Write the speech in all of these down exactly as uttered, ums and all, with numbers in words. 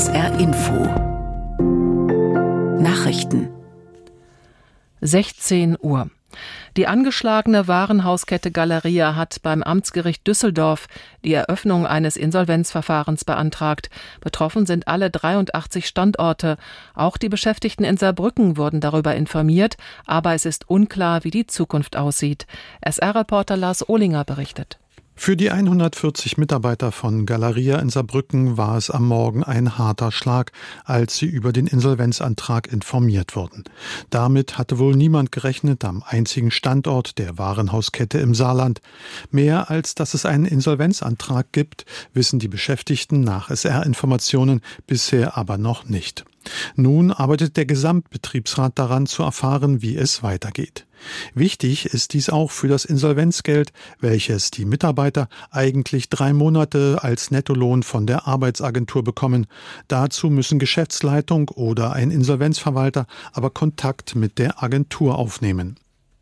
S R Info Nachrichten sechzehn Uhr. Die angeschlagene Warenhauskette Galeria hat beim Amtsgericht Düsseldorf die Eröffnung eines Insolvenzverfahrens beantragt. Betroffen sind alle dreiundachtzig Standorte. Auch die Beschäftigten in Saarbrücken wurden darüber informiert, aber es ist unklar, wie die Zukunft aussieht. S R-Reporter Lars Ohlinger berichtet. Für die hundertvierzig Mitarbeiter von Galeria in Saarbrücken war es am Morgen ein harter Schlag, als sie über den Insolvenzantrag informiert wurden. Damit hatte wohl niemand gerechnet am einzigen Standort der Warenhauskette im Saarland. Mehr als dass es einen Insolvenzantrag gibt, wissen die Beschäftigten nach S R-Informationen bisher aber noch nicht. Nun arbeitet der Gesamtbetriebsrat daran, zu erfahren, wie es weitergeht. Wichtig ist dies auch für das Insolvenzgeld, welches die Mitarbeiter eigentlich drei Monate als Nettolohn von der Arbeitsagentur bekommen. Dazu müssen Geschäftsleitung oder ein Insolvenzverwalter aber Kontakt mit der Agentur aufnehmen.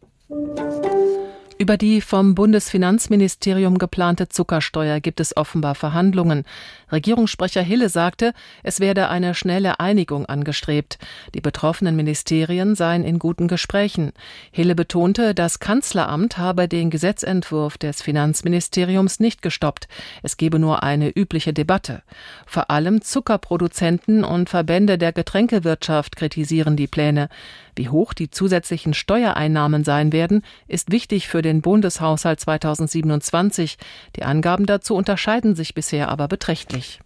Über die vom Bundesfinanzministerium geplante Zuckersteuer gibt es offenbar Verhandlungen. Regierungssprecher Hille sagte, es werde eine schnelle Einigung angestrebt. Die betroffenen Ministerien seien in guten Gesprächen. Hille betonte, das Kanzleramt habe den Gesetzentwurf des Finanzministeriums nicht gestoppt. Es gebe nur eine übliche Debatte. Vor allem Zuckerproduzenten und Verbände der Getränkewirtschaft kritisieren die Pläne. Wie hoch die zusätzlichen Steuereinnahmen sein werden, ist wichtig für den Bundeshaushalt zweitausendsiebenundzwanzig. Die Angaben dazu unterscheiden sich bisher aber beträchtlich.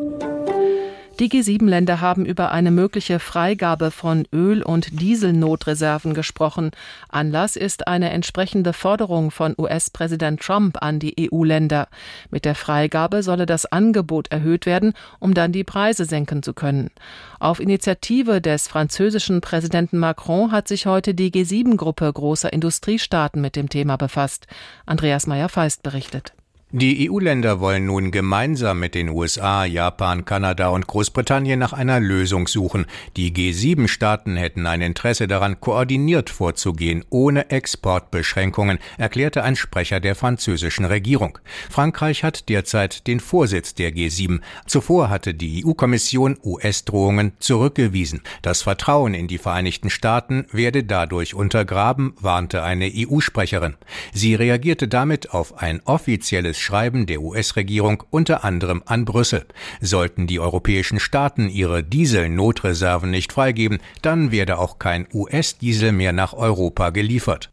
Die G sieben Länder haben über eine mögliche Freigabe von Öl- und Dieselnotreserven gesprochen. Anlass ist eine entsprechende Forderung von U S-Präsident Trump an die E U-Länder. Mit der Freigabe solle das Angebot erhöht werden, um dann die Preise senken zu können. Auf Initiative des französischen Präsidenten Macron hat sich heute die G sieben Gruppe großer Industriestaaten mit dem Thema befasst. Andreas Meyer-Feist berichtet. Die E U-Länder wollen nun gemeinsam mit den U S A, Japan, Kanada und Großbritannien nach einer Lösung suchen. Die G sieben Staaten hätten ein Interesse daran, koordiniert vorzugehen, ohne Exportbeschränkungen, erklärte ein Sprecher der französischen Regierung. Frankreich hat derzeit den Vorsitz der G sieben. Zuvor hatte die E U-Kommission U S-Drohungen zurückgewiesen. Das Vertrauen in die Vereinigten Staaten werde dadurch untergraben, warnte eine E U-Sprecherin. Sie reagierte damit auf ein offizielles Schreiben der U S-Regierung unter anderem an Brüssel. Sollten die europäischen Staaten ihre Dieselnotreserven nicht freigeben, dann werde auch kein U S-Diesel mehr nach Europa geliefert.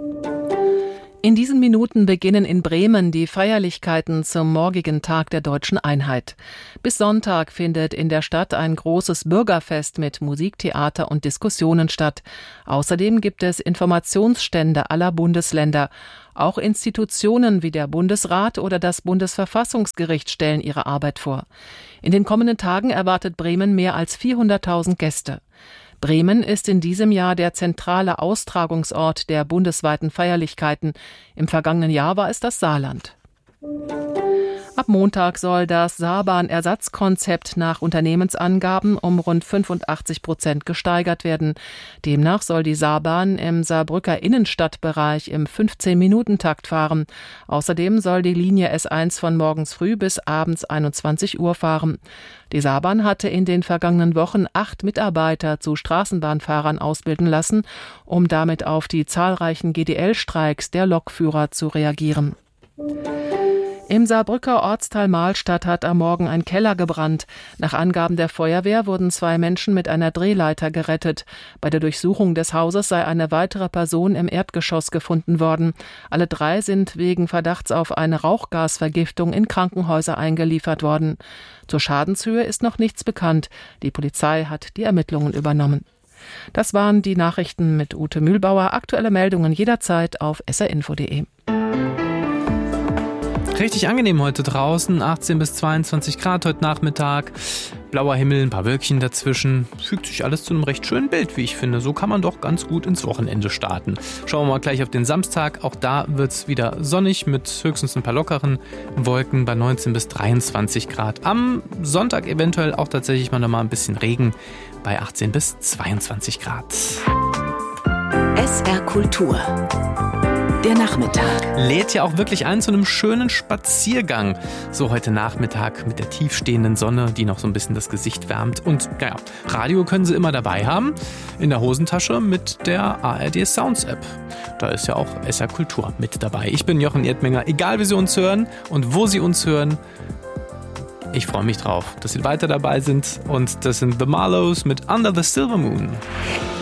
In diesen Minuten beginnen in Bremen die Feierlichkeiten zum morgigen Tag der Deutschen Einheit. Bis Sonntag findet in der Stadt ein großes Bürgerfest mit Musik, Theater und Diskussionen statt. Außerdem gibt es Informationsstände aller Bundesländer. Auch Institutionen wie der Bundesrat oder das Bundesverfassungsgericht stellen ihre Arbeit vor. In den kommenden Tagen erwartet Bremen mehr als vierhunderttausend Gäste. Bremen ist in diesem Jahr der zentrale Austragungsort der bundesweiten Feierlichkeiten. Im vergangenen Jahr war es das Saarland. Ab Montag soll das Saarbahn-Ersatzkonzept nach Unternehmensangaben um rund fünfundachtzig Prozent gesteigert werden. Demnach soll die Saarbahn im Saarbrücker Innenstadtbereich im fünfzehn-Minuten-Takt fahren. Außerdem soll die Linie S eins von morgens früh bis abends einundzwanzig Uhr fahren. Die Saarbahn hatte in den vergangenen Wochen acht Mitarbeiter zu Straßenbahnfahrern ausbilden lassen, um damit auf die zahlreichen G D L-Streiks der Lokführer zu reagieren. Im Saarbrücker Ortsteil Mahlstadt hat am Morgen ein Keller gebrannt. Nach Angaben der Feuerwehr wurden zwei Menschen mit einer Drehleiter gerettet. Bei der Durchsuchung des Hauses sei eine weitere Person im Erdgeschoss gefunden worden. Alle drei sind wegen Verdachts auf eine Rauchgasvergiftung in Krankenhäuser eingeliefert worden. Zur Schadenshöhe ist noch nichts bekannt. Die Polizei hat die Ermittlungen übernommen. Das waren die Nachrichten mit Ute Mühlbauer. Aktuelle Meldungen jederzeit auf s r info punkt d e. Richtig angenehm heute draußen, achtzehn bis zweiundzwanzig Grad heute Nachmittag, blauer Himmel, ein paar Wölkchen dazwischen, fügt sich alles zu einem recht schönen Bild, wie ich finde. So kann man doch ganz gut ins Wochenende starten. Schauen wir mal gleich auf den Samstag, auch da wird es wieder sonnig mit höchstens ein paar lockeren Wolken bei neunzehn bis dreiundzwanzig Grad. Am Sonntag eventuell auch tatsächlich mal noch mal ein bisschen Regen bei achtzehn bis zweiundzwanzig Grad. S R Kultur der Nachmittag. Lädt ja auch wirklich ein zu einem schönen Spaziergang. So heute Nachmittag mit der tiefstehenden Sonne, die noch so ein bisschen das Gesicht wärmt. Und naja, Radio können Sie immer dabei haben. In der Hosentasche mit der A R D Sounds App. Da ist ja auch S R Kultur mit dabei. Ich bin Jochen Erdmenger. Egal wie Sie uns hören und wo Sie uns hören, ich freue mich drauf, dass Sie weiter dabei sind. Und das sind The Marlows mit Under the Silver Moon.